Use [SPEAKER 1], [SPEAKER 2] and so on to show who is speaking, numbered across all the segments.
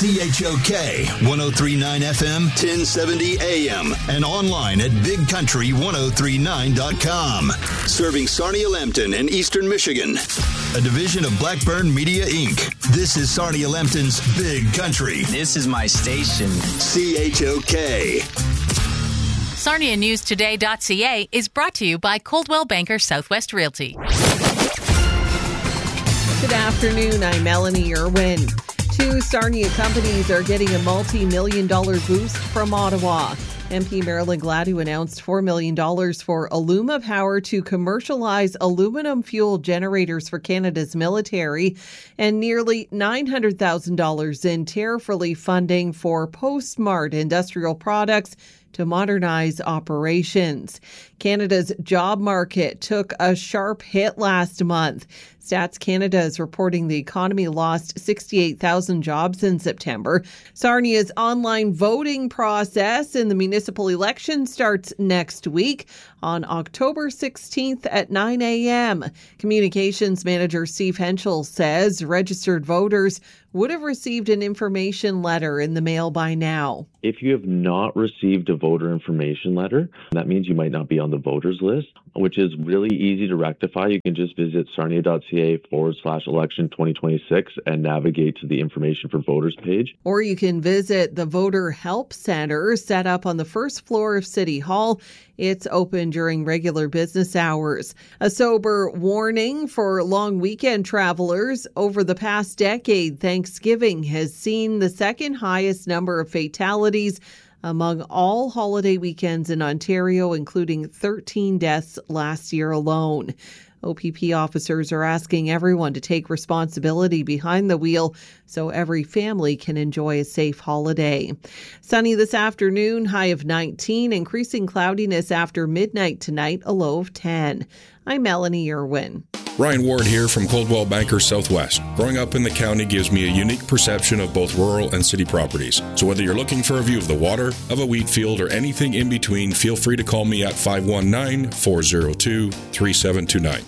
[SPEAKER 1] CHOK 103.9 FM, 1070 AM, and online at bigcountry1039.com. Serving Sarnia-Lambton and Eastern Michigan. A division of Blackburn Media, Inc. This is Sarnia-Lambton's Big Country.
[SPEAKER 2] This is my station.
[SPEAKER 1] CHOK.
[SPEAKER 3] SarniaNewsToday.ca is brought to you by Coldwell Banker Southwest Realty.
[SPEAKER 4] Good afternoon, I'm Melanie Irwin. 2 Sarnia companies are getting a multi-million-dollar boost from Ottawa. MP Marilyn Gladue announced $4 million for Illuma Power to commercialize aluminum fuel generators for Canada's military and nearly $900,000 in tariff relief funding for Postmart Industrial Products to modernize operations. Canada's job market took a sharp hit last month. Stats Canada is reporting the economy lost 68,000 jobs in September. Sarnia's online voting process in the municipal election starts next week on October 16th at 9 a.m. Communications Manager Steve Henschel says registered voters would have received an information letter in the mail by now.
[SPEAKER 5] If you have not received a voter information letter, that means you might not be on the voters list, which is really easy to rectify. You can just visit sarnia.ca/election 2026 and navigate to the information for voters page.
[SPEAKER 4] Or you can visit the Voter Help Center set up on the first floor of City Hall. It's open during regular business hours. A sober warning for long weekend travelers. Over the past decade, Thanksgiving has seen the second highest number of fatalities among all holiday weekends in Ontario, including 13 deaths last year alone. OPP officers are asking everyone to take responsibility behind the wheel so every family can enjoy a safe holiday. Sunny this afternoon, high of 19, increasing cloudiness after midnight tonight, a low of 10. I'm Melanie Irwin.
[SPEAKER 6] Ryan Ward here from Coldwell Banker Southwest. Growing up in the county gives me a unique perception of both rural and city properties. So whether you're looking for a view of the water, of a wheat field, or anything in between, feel free to call me at 519-402-3729.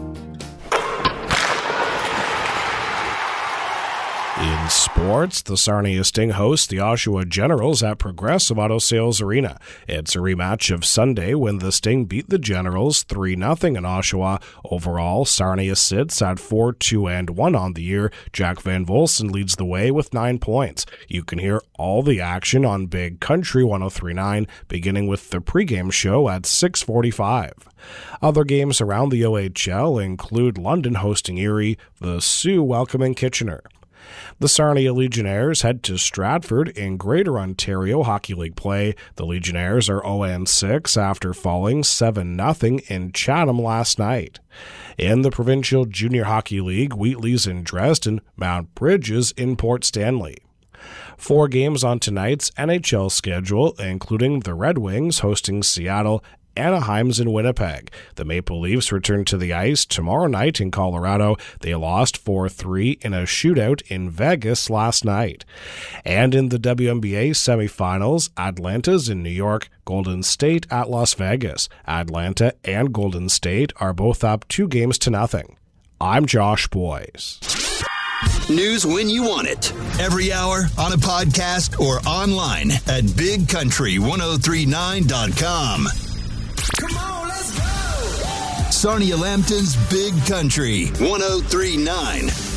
[SPEAKER 7] In sports, the Sarnia Sting hosts the Oshawa Generals at Progressive Auto Sales Arena. It's a rematch of Sunday when the Sting beat the Generals 3-0 in Oshawa. Overall, Sarnia sits at 4-2-1 on the year. Jack Van Volsen leads the way with 9 points. You can hear all the action on Big Country 103.9, beginning with the pregame show at 6:45. Other games around the OHL include London hosting Erie, the Sioux welcoming Kitchener. The Sarnia Legionnaires head to Stratford in Greater Ontario Hockey League play. The Legionnaires are 0-6 after falling 7-0 in Chatham last night. In the Provincial Junior Hockey League, Wheatley's in Dresden, Mount Bridge is in Port Stanley. 4 games on tonight's NHL schedule, including the Red Wings hosting Seattle, Anaheim's in Winnipeg. The Maple Leafs return to the ice tomorrow night in Colorado. They lost 4-3 in a shootout in Vegas last night. And in the WNBA semifinals, Atlanta's in New York, Golden State at Las Vegas. Atlanta and Golden State are both up 2-0. I'm Josh Boyes.
[SPEAKER 1] News when you want it. Every hour, on a podcast, or online at bigcountry1039.com. Come on, let's go! Sarnia-Lambton's Big Country 103.9.